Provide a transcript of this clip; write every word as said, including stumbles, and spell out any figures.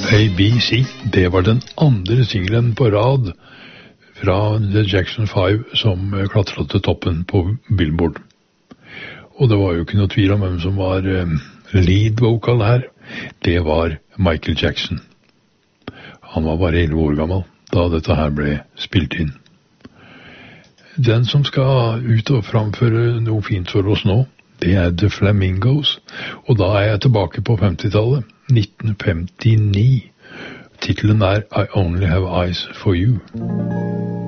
A B C, det var den andre singelen på rad fra The Jackson five som klatret til toppen på Billboard. Og det var jo ikke noe tvil om hvem som var lead vocal her. Det var Michael Jackson. Han var bare elleve år gammel da dette her ble spilt inn. Den som skal ut og framføre noe fint for oss nå, det er The Flamingos, og da er jeg tilbake på femtitallet, nitten femtini. Titelen er I Only Have Eyes for You.